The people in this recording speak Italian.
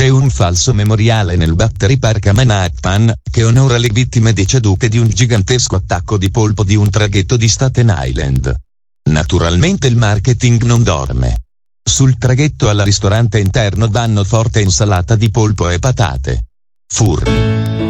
C'è un falso memoriale nel Battery Park a Manhattan, che onora le vittime decedute di un gigantesco attacco di polpo di un traghetto di Staten Island. Naturalmente il marketing non dorme. Sul traghetto al ristorante interno danno forte insalata di polpo e patate. Furri.